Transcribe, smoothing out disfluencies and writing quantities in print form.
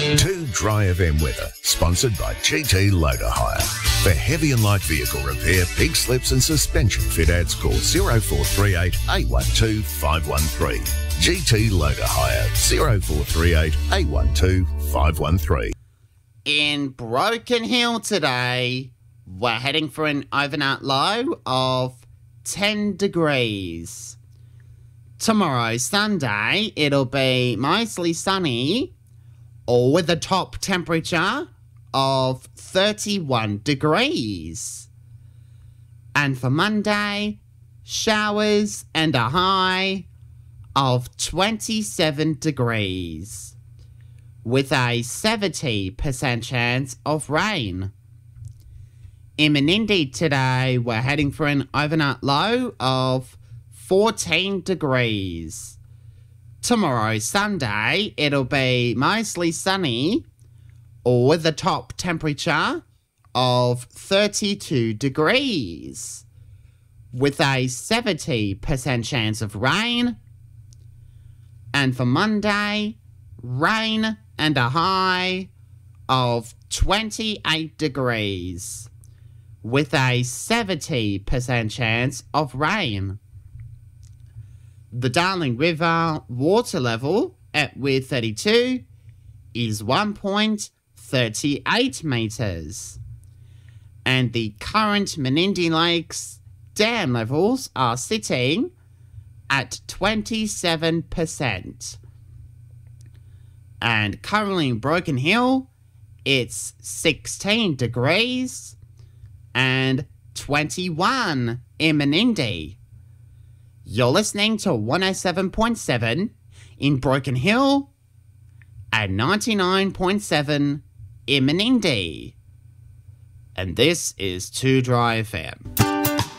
2 Dry FM weather, sponsored by GT Loader Hire. For heavy and light vehicle repair, pig slips and suspension fit-outs, call 0438 812 513. GT Loader Hire, 0438 812 513. In Broken Hill today, we're heading for an overnight low of 10 degrees. Tomorrow, Sunday, it'll be mostly sunny, or with a top temperature of 31 degrees. And for Monday, showers and a high of 27 degrees, with a 70% chance of rain. In Menindee today, we're heading for an overnight low of 14 degrees. Tomorrow, Sunday, it'll be mostly sunny, or with a top temperature of 32 degrees, with a 70% chance of rain. And for Monday, rain and a high of 28 degrees, with a 70% chance of rain. The Darling River water level at Weir 32 is 1.38 metres. And the current Menindee Lakes dam levels are sitting at 27%. And currently in Broken Hill, it's 16 degrees and 21 in Menindee. You're listening to 107.7 in Broken Hill and 99.7 in Menindee. And this is 2 Dry FM.